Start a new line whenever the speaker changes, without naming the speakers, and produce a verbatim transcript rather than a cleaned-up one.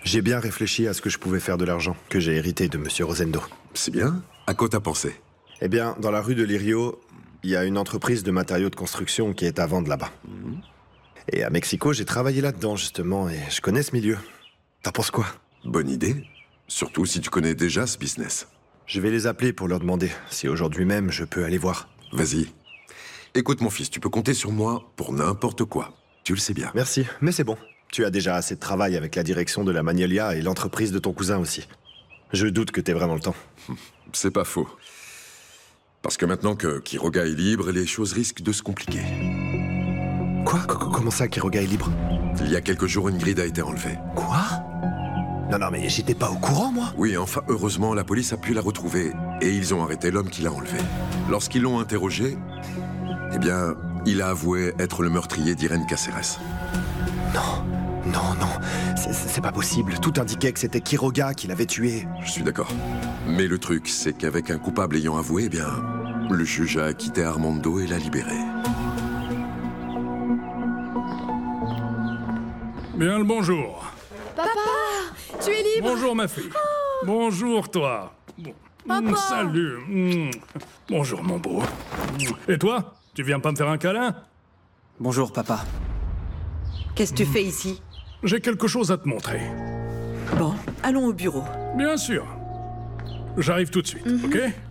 J'ai bien réfléchi à ce que je pouvais faire de l'argent que j'ai hérité de Monsieur Rosendo.
C'est bien. À quoi t'as pensé?
Eh bien, dans la rue de Lirio, il y a une entreprise de matériaux de construction qui est à vendre là-bas. Mmh. Et à Mexico, j'ai travaillé là-dedans, justement, et je connais ce milieu. T'en penses quoi?
Bonne idée. Surtout si tu connais déjà ce business.
Je vais les appeler pour leur demander si aujourd'hui même je peux aller voir.
Vas-y. Écoute mon fils, tu peux compter sur moi pour n'importe quoi. Tu le sais bien.
Merci, mais c'est bon. Tu as déjà assez de travail avec la direction de la Magnolia et l'entreprise de ton cousin aussi. Je doute que t'aies vraiment le temps.
C'est pas faux. Parce que maintenant que Quiroga est libre, les choses risquent de se compliquer.
Quoi? Comment ça, Quiroga est libre?
Il y a quelques jours, une grille a été enlevée.
Quoi? Non, non, mais j'étais pas au courant, moi.
Oui, enfin, heureusement, la police a pu la retrouver. Et ils ont arrêté l'homme qui l'a enlevée. Lorsqu'ils l'ont interrogé, eh bien, il a avoué être le meurtrier d'Irene Caceres.
Non, non, non, c'est pas possible. Tout indiquait que c'était Quiroga qui l'avait tué.
Je suis d'accord. Mais le truc, c'est qu'avec un coupable ayant avoué, eh bien, le juge a acquitté Armando et l'a libéré.
Bien le bonjour.
Papa, tu es libre.
Bonjour ma fille. Oh. Bonjour toi. Bon.
Papa.
Salut. Mmh. Bonjour mon beau. Et toi? Tu viens pas me faire un câlin?
Bonjour papa.
Qu'est-ce que tu fais ici?
J'ai quelque chose à te montrer.
Bon, allons au bureau.
Bien sûr. J'arrive tout de suite, mm-hmm. ok?